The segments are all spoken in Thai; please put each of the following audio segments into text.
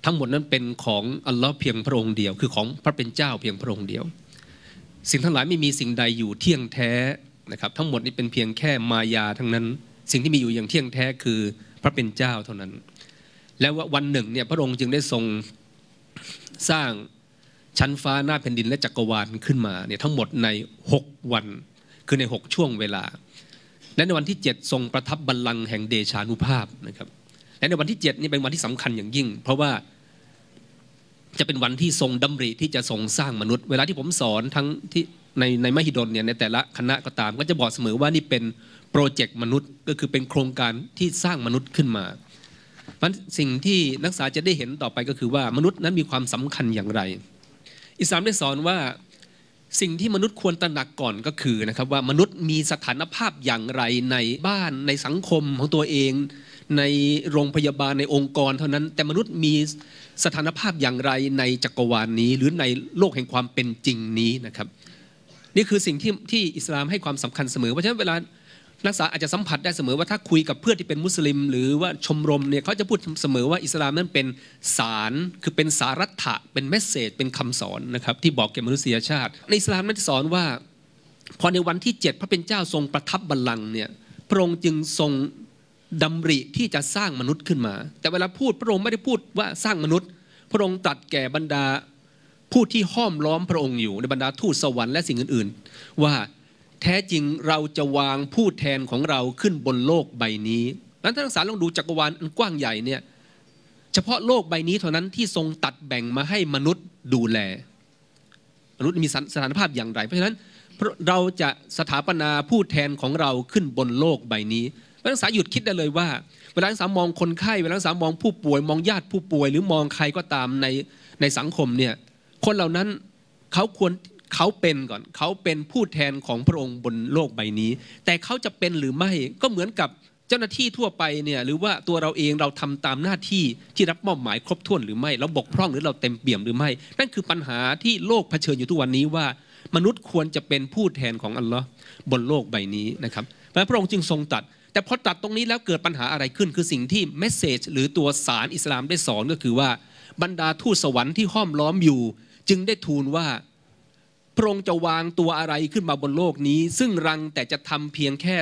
ทั้งหมดนั้นเป็นของอัลลอฮ์เพียงพระองค์เดียวคือของพระเป็นเจ้าเพียงพระองค์เดียวสิ่งทั้งหลายไม่มีสิ่งใดอยู่เที่ยงแท้นะครับทั้งหมดนี้เป็นเพียงแค่มายาทั้งนั้นสิ่งที่มีอยู่อย่างเที่ยงแท้คือพระเป็นเจ้าเท่านั้นแล้ววันหนึ่งเนี่ยพระองค์จึงได้ทรงสร้างชั้นฟ้าหน้าแผ่นดินและจักรวาลขึ้นมาเนี่ยทั้งหมดใน6วันคือใน6ช่วงเวลาและในวันที่7ทรงประทับบัลลังก์แห่งเดชานุภาพนะครับและในวันที่7นี่เป็นวันที่สำคัญอย่างยิ่งเพราะว่าจะเป็นวันที่ทรงดำริที่จะทรงสร้างมนุษย์เวลาที่ผมสอนทั้งที่ในมหิดลเนี่ยในแต่ละคณะก็ตามก็จะบอกเสมอว่านี่เป็นโปรเจกต์มนุษย์ก็คือเป็นโครงการที่สร้างมนุษย์ขึ้นมาเพราะสิ่งที่นักศึกษาจะได้เห็นต่อไปก็คือว่ามนุษย์นั้นมีความสำคัญอย่างไรอิสลามได้สอนว่าสิ่งที่มนุษย์ควรตระหนักก่อนก็คือนะครับว่ามนุษย์มีสถานภาพอย่างไรในบ้านในสังคมของตัวเองในโรงพยาบาลในองค์กรเท่านั้นแต่มนุษย์มีสถานภาพอย่างไรในจักรวาลนี้หรือในโลกแห่งความเป็นจริงนี้นะครับนี่คือสิ่งที่อิสลามให้ความสำคัญเสมอเพราะฉะนั้นเวลานักศึกษาอาจจะสัมผัสได้เสมอว่าถ้าคุยกับเพื่อนที่เป็นมุสลิมหรือว่าชมรมเนี่ยเขาจะพูดเสมอว่าอิสลามนั้นเป็นสารคือเป็นสารัตถะเป็นเมสเสจเป็นคำสอนนะครับที่บอกแก่มนุษยชาติในอิสลามนั้นสอนว่าพอในวันที่7พระเป็นเจ้าทรงประทับบัลลังก์เนี่ยพระองค์จึงทรงดำริที่จะสร้างมนุษย์ขึ้นมาแต่เวลาพูดพระองค์ไม่ได้พูดว่าสร้างมนุษย์พระองค์ตรัสแก่บรรดาผู้ที่ห้อมล้อมพระองค์อยู่ในบรรดาทูตสวรรค์และสิ่งอื่นๆว่าแท้จริงเราจะวางผู้แทนของเราขึ้นบนโลกใบนี้นั้นท่านนักศึกษาลองดูจักรวาลอันกว้างใหญ่เนี่ยเฉพาะโลกใบนี้เท่านั้นที่ทรงตัดแบ่งมาให้มนุษย์ดูแลมนุษย์มีสถานภาพอย่างไรเพราะฉะนั้นเราจะสถาปนาผู้แทนของเราขึ้นบนโลกใบนี้นักศึกษาหยุดคิดได้เลยว่าเวลานักศึกษามองคนไข้เวลานักศึกษามองผู้ป่วยมองญาติผู้ป่วยหรือมองใครก็ตามในสังคมเนี่ยคนเหล่านั้นเขาเป็นผู้แทนของพระองค์บนโลกใบนี้แต่เขาจะเป็นหรือไม่ก็เหมือนกับเจ้าหน้าที่ทั่วไปเนี่ยหรือว่าตัวเราเองเราทำตามหน้าที่ที่รับมอบหมายครบถ้วนหรือไม่เราบกพร่องหรือเราเต็มเปี่ยมหรือไม่นั่นคือปัญหาที่โลกเผชิญอยู่ทุกวันนี้ว่ามนุษย์ควรจะเป็นผู้แทนของอัลลอฮ์บนโลกใบนี้นะครับพระองค์จึงทรงตรัสแต่พอตัดตรงนี้แล้วเกิดปัญหาอะไรขึ้นคือสิ่งที่เมสเสจหรือตัวสารอิสลามได้สอนก็คือว่าบรรดาทูตสวรรค์ที่ห้อมล้อมอยู่จึงได้ทูลว่าพระองค์จะวางตัวอะไรขึ้นมาบนโลกนี้ซึ่งรังแต่จะทำเพียงแค่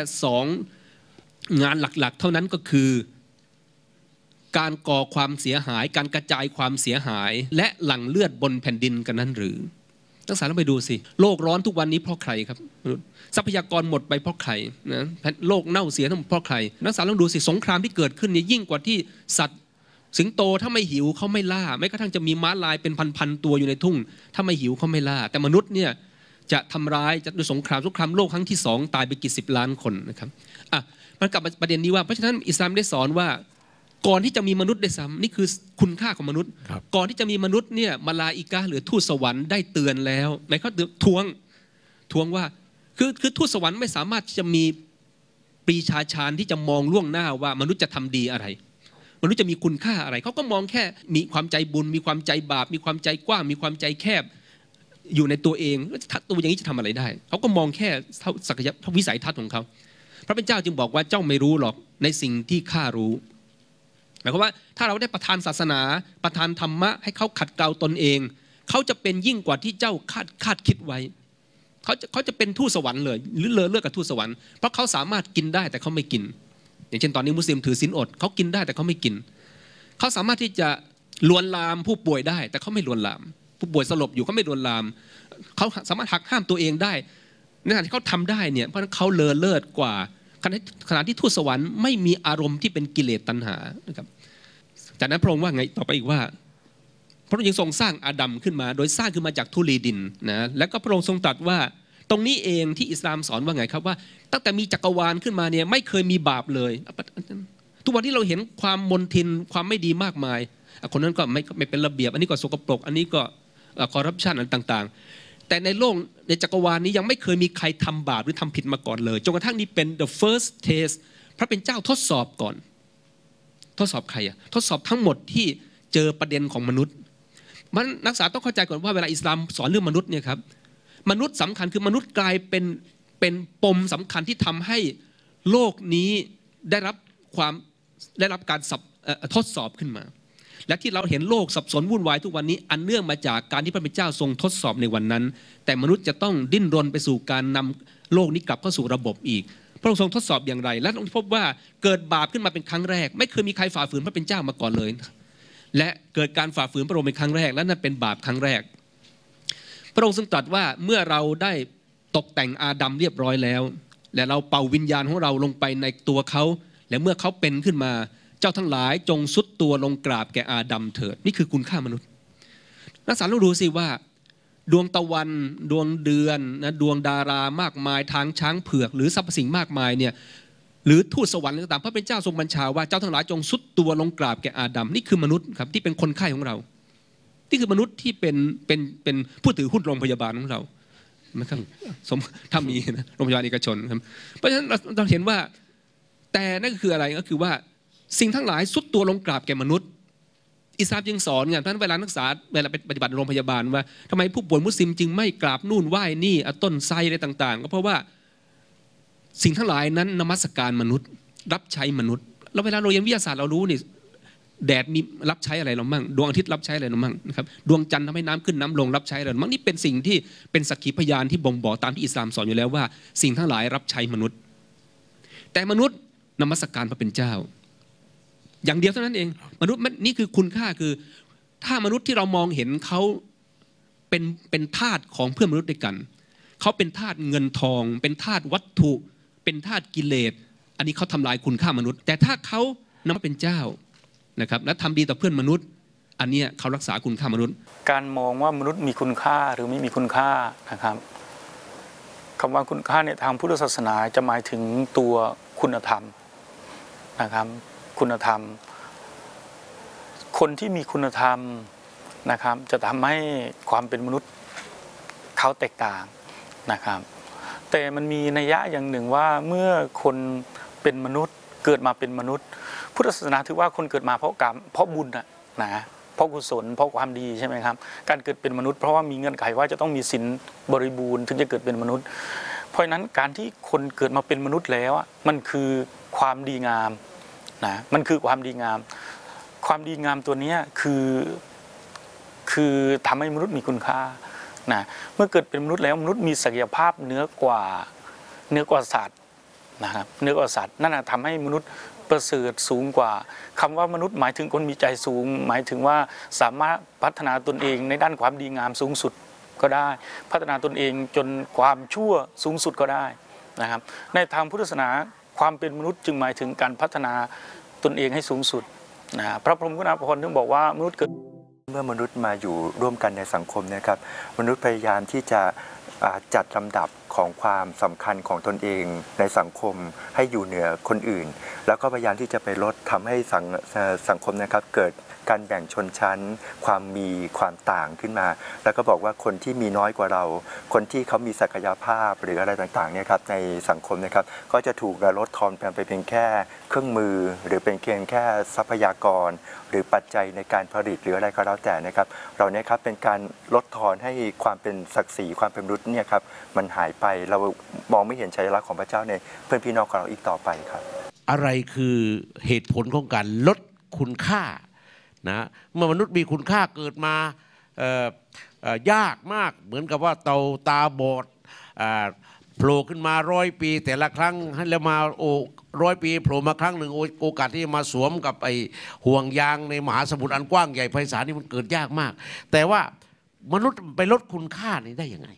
2งานหลักๆเท่านั้นก็คือการก่อความเสียหายการกระจายความเสียหายและหลั่งเลือดบนแผ่นดินกันนั้นหรือนักศึกษาลองไปดูสิโลกร้อนทุกวันนี้เพราะใครครับทรัพยากรหมดไปเพราะใครนะโลกเน่าเสียทั้งหมดเพราะใครนักศึกษาลองดูสิสงครามที่เกิดขึ้นเนี่ยยิ่งกว่าที่สัตว์สิงโตถ้าไม่หิวเขาไม่ล่าแม้กระทั่งจะมีม้าลายเป็นพันๆตัวอยู่ในทุ่งถ้าไม่หิวเขาไม่ล่าแต่มนุษย์เนี่ยจะทำร้ายจะด้วยสงครามโลกครั้งที่2ตายไปกี่10 ล้านคนนะครับมันกลับมาประเด็นนี้ว่าเพราะฉะนั้นอิสลามได้สอนว่าก่อนที่จะมีมนุษย์ได้ซ้ำนี่คือคุณค่าของมนุษย์ก่อนที่จะมีมนุษย์เนี่ยมาลาอิกะห์หรือทูตสวรรค์ได้เตือนแล้วในเขาทวงว่าคือทูตสวรรค์ไม่สามารถจะมีปรีชาญาณที่จะมองล่วงหน้าว่ามนุษย์จะทำดีอะไรมนุษย์จะมีคุณค่าอะไรเขาก็มองแค่มีความใจบุญมีความใจบาปมีความใจกว้างมีความใจแคบอยู่ในตัวเองตัวอย่างนี้จะทำอะไรได้เขาก็มองแค่ศักยภาพวิสัยทัศน์ของเขาพระเป็นเจ้าจึงบอกว่าเจ้าไม่รู้หรอกในสิ่งที่ข้ารู้หมายความว่าถ้าเราได้ประทานศาสนาประทานธรรมะให้เขาขัดเกลาตนเองเขาจะเป็นยิ่งกว่าที่เจ้าคาดคิดไว้เขาจะเป็นทูตสวรรค์เลยหรือเลิกกับทูตสวรรค์เพราะเขาสามารถกินได้แต่เขาไม่กินอย่างเช่นตอนนี้มุสลิมถือศีลอดเขากินได้แต่เขาไม่กินเขาสามารถที่จะลวนลามผู้ป่วยได้แต่เขาไม่ลวนลามผู้ป่วยสลบอยู่เขาไม่ลวนลามเขาสามารถหักห้ามตัวเองได้ในขณะที่เขาทำได้เนี่ยเพราะเขาเลิศกว่าขณะที่ทูตสวรรค์ไม่มีอารมณ์ที่เป็นกิเลสตัณหานะครับจากนั้นพระองค์ว่าไงต่อไปอีกว่าพระองค์ยังทรงสร้างอาดัมขึ้นมาโดยสร้างขึ้นมาจากธุลีดินนะแล้วก็พระองค์ทรงตรัสว่าตรงนี้เองที่อิสลามสอนว่าไงครับว่าตั้งแต่มีจักรวาลขึ้นมาเนี่ยไม่เคยมีบาปเลยทุกวันที่เราเห็นความมนทินความไม่ดีมากมายคนนั้นก็ไม่เป็นระเบียบอันนี้ก็สกปรกอันนี้ก็คอร์รัปชันอะไรต่างๆแต่ในโลกในจักรวาลนี้ยังไม่เคยมีใครทำบาปหรือทำผิดมาก่อนเลยจนกระทั่งนี้เป็น the first test พระเป็นเจ้าทดสอบก่อนทดสอบใครทดสอบทั้งหมดที่เจอประเด็นของมนุษย์มันนักศึกษาต้องเข้าใจก่อนว่าเวลาอิสลามสอนเรื่องมนุษย์เนี่ยครับมนุษย์สำคัญคือมนุษย์กลายเป็นปมสำคัญที่ทำให้โลกนี้ได้รับการทดสอบขึ้นมาและที่เราเห็นโลกสับสนวุ่นวายทุกวันนี้อันเนื่องมาจากการที่พระเป็นเจ้าทรงทดสอบในวันนั้นแต่มนุษย์จะต้องดิ้นรนไปสู่การนำโลกนี้กลับเข้าสู่ระบบอีกพระองค์ทรงทดสอบอย่างไรและต้องพบว่าเกิดบาปขึ้นมาเป็นครั้งแรกไม่เคยมีใครฝ่าฝืนพระเป็นเจ้ามาก่อนเลยและเกิดการฝ่าฝืนพระองค์เป็นครั้งแรกและนั่นเป็นบาปครั้งแรกพระองค์ทรงตรัสว่าเมื่อเราได้ตกแต่งอาดัมเรียบร้อยแล้วและเราเป่าวิญญาณของเราลงไปในตัวเขาและเมื่อเขาเป็นขึ้นมาเจ้าทั้งหลายจงซุดตัวลงกราบแก่อาดัมเถิดนี่คือคุณค่ามนุษย์นักศึกษาเราดูสิว่าดวงตะวันดวงเดือนนะดวงดารามากมายทางช้างเผือกหรือสรรพสิ่งมากมายเนี่ยหรือทูตสวรรค์ต่างๆพระเป็นเจ้าทรงบัญชาว่าเจ้าทั้งหลายจงซุดตัวลงกราบแก่อาดัมนี่คือมนุษย์ครับที่เป็นคนไข้ของเรานี่คือมนุษย์ที่เป็นผู้ถือหุ้นโรงพยาบาลของเรานะครับถ้ามีนะโรงพยาบาลเอกชนครับเพราะฉะนั้นเราเห็นว่าแต่นั่นก็คืออะไรก็คือว่าสิ่งทั้งหลายซุดตัวลงกราบแก่มนุษย์อิสลามจึงสอนไงเพราะฉะนั้นเวลานักศึกษาเวลาไปปฏิบัติในโรงพยาบาลว่าทำไมผู้ป่วยมุสลิมจึงไม่กราบนู่นไหว้นี่ต้นไทรอะไรต่างๆก็เพราะว่าสิ่งทั้งหลายนั้นนมัสการมนุษย์รับใช้มนุษย์แล้วเวลาเราเรียนวิทยาศาสตร์เรารู้นี่แดดมีรับใช้อะไรเรามั่งดวงอาทิตย์รับใช้อะไรเรามั่งนะครับดวงจันทร์ทำให้น้ำขึ้นน้ำลงรับใช้อะไรเรามั่งนี่เป็นสิ่งที่เป็นสักขีพยานที่บ่งบอกตามที่อิสลามสอนอยู่แล้วว่าสิ่งทั้งหลายรับใช้มนุษย์แต่มนุษย์นมัสการพระเป็นเจ้าอย่างเดียวเท่านั้นเองมนุษย์นี่คือคุณค่าคือถ้ามนุษย์ที่เรามองเห็นเขาเป็นทาสของเพื่อนมนุษย์ด้วยกันเขาเป็นทาสเงินทองเป็นทาสวัตถุเป็นทาสกิเลสอันนี้เขาทำลายคุณค่ามนุษย์แต่ถ้าเขานำมาเป็นเจ้านะครับและทำดีต่อเพื่อนมนุษย์อันนี้เขารักษาคุณค่ามนุษย์การมองว่ามนุษย์มีคุณค่าหรือไม่มีคุณค่านะครับคำว่าคุณค่าในทางพุทธศาสนาจะหมายถึงตัวคุณธรรมนะครับคุณธรรมคนที่มีคุณธรรมนะครับจะทำให้ความเป็นมนุษย์เขาแตกต่างนะครับแต่มันมีนัยยะอย่างหนึ่งว่าเมื่อคนเป็นมนุษย์เกิดมาเป็นมนุษย์พุทธศาสนาถือว่าคนเกิดมาเพราะกรรมเพราะบุญนะเพราะกุศลเพราะความดีใช่ไหมครับการเกิดเป็นมนุษย์เพราะว่ามีเงื่อนไขว่าจะต้องมีศีลบริบูรณ์ถึงจะเกิดเป็นมนุษย์เพราะฉะนั้นการที่คนเกิดมาเป็นมนุษย์แล้วมันคือความดีงามนะมันคือความดีงามความดีงามตัวนี้คือทำให้มนุษย์มีคุณค่านะเมื่อเกิดเป็นมนุษย์แล้วมนุษย์มีศักยภาพเหนือกว่าสัตว์นะครับเหนือกว่าสัตว์นั่นทำให้มนุษย์ประเสริฐสูงกว่าคำว่ามนุษย์หมายถึงคนมีใจสูงหมายถึงว่าสามารถพัฒนาตนเองในด้านความดีงามสูงสุดก็ได้พัฒนาตนเองจนความชั่วสูงสุดก็ได้นะครับในทางพุทธศาสนาความเป็นมนุษย์จึงหมายถึงการพัฒนาตนเองให้สูงสุดนะพระพรหมคุณาภรณ์ถึงบอกว่ามนุษย์เกิดเมื่อมนุษย์มาอยู่ร่วมกันในสังคมนะครับมนุษย์พยายามที่จะจัดลำดับของความสำคัญของตนเองในสังคมให้อยู่เหนือคนอื่นแล้วก็พยายามที่จะไปลดทำให้สังคมนะครับเกิดการแบ่งชนชั้นความมีความต่างขึ้นมาแล้วก็บอกว่าคนที่มีน้อยกว่าเราคนที่เขามีศักยภาพหรืออะไรต่างๆเนี่ยครับในสังคมนะครับก็จะถูกลดทอนไปเพียงแค่เครื่องมือหรือเป็นเพียงแค่ทรัพยากรหรือปัจจัยในการผลิตหรืออะไรก็แล้วแต่นะครับเราเนี่ยครับเป็นการลดทอนให้ความเป็นศักดิ์ศรีความเป็นมนุษย์เนี่ยครับมันหายไปเรามองไม่เห็นชัยลักษณ์ของพระเจ้าในเพื่อนพี่น้องของเราอีกต่อไปครับอะไรคือเหตุผลของการลดคุณค่านะเมื่อมนุษย์มีคุณค่าเกิดมายากมากเหมือนกับว่าเต่าตาบอดโผล่ขึ้นมา100 ปีแต่ละครั้งแล้วมา100 ปีโผล่มาครั้งหนึ่งโอกาสที่จะมาสวมกับไอ้ห่วงยางในมหาสมุทรอันกว้างใหญ่ไพศาลนี่มันเกิดยากมากแต่ว่ามนุษย์ไปลดคุณค่านี้ได้ยังไง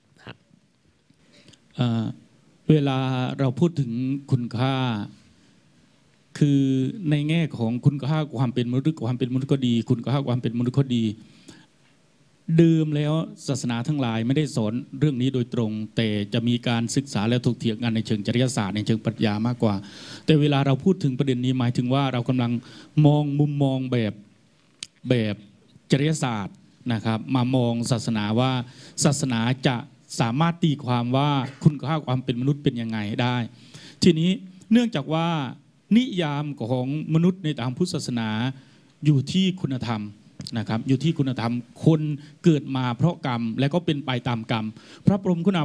เวลาเราพูดถึงคุณค่าคือในแง่ของคุณค่าความเป็นมนุษย์ความเป็นมนุษย์ก็ดีคุณค่าความเป็นมนุษย์ก็ดีเดิมแล้วศาสนาทั้งหลายไม่ได้สอนเรื่องนี้โดยตรงแต่จะมีการศึกษาและถกเถียงกันในเชิงจริยศาสตร์ในเชิงปรัชญามากกว่าแต่เวลาเราพูดถึงประเด็นนี้หมายถึงว่าเรากำลังมองมุมมองแบบจริยศาสตร์นะครับมามองศาสนาว่าศาสนาจะสามารถตีความว่าคุณค่าความเป็นมนุษย์เป็นยังไงได้ทีนี้เนื่องจากว่านิยามของมนุษย์ในทางพุทธศาสนาอยู่ที่คุณธรรมนะครับอยู่ที่คุณธรรมคนเกิดมาเพราะกรรมและก็เป็นไปตามกรรมพระพรหมคุณา